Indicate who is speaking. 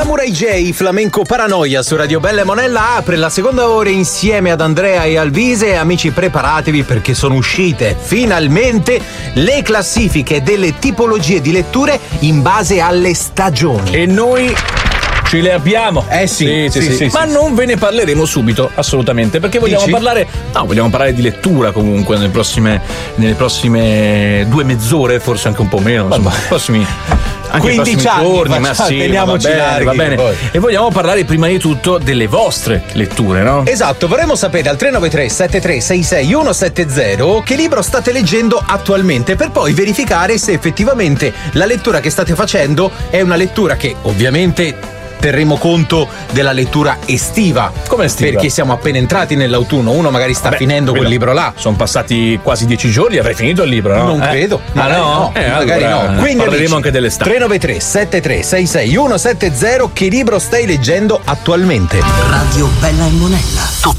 Speaker 1: Samurai J, Flamenco Paranoia su Radio Bella e Monella apre la seconda ora insieme ad Andrea e Alvise. Amici, preparatevi perché sono uscite finalmente le classifiche delle tipologie di letture in base alle stagioni.
Speaker 2: E noi ce le abbiamo.
Speaker 1: Sì.
Speaker 2: Ma non ve ne parleremo subito, assolutamente, perché vogliamo parlare di lettura comunque nelle prossime 2 mezz'ore, forse anche un po' meno, insomma, prossimi anche
Speaker 1: 15
Speaker 2: anni, giorni, ma sì,
Speaker 1: teniamoci larghi,
Speaker 2: va bene.
Speaker 1: Poi.
Speaker 2: E vogliamo parlare prima di tutto delle vostre letture, no?
Speaker 1: Esatto, vorremmo sapere al 393 7366 170 che libro state leggendo attualmente, per poi verificare se effettivamente la lettura che state facendo è una lettura che ovviamente terremo conto della lettura estiva.
Speaker 2: Come estiva?
Speaker 1: Perché siamo appena entrati nell'autunno, uno magari sta finendo quel libro là.
Speaker 2: Sono passati quasi 10 giorni, avrei finito il libro, no?
Speaker 1: Non credo.
Speaker 2: Magari
Speaker 1: no? Magari
Speaker 2: allora,
Speaker 1: no. Quindi
Speaker 2: parleremo anche dell'estate.
Speaker 1: 393 7366 170 che libro stai leggendo attualmente?
Speaker 3: Radio Bella e Monella.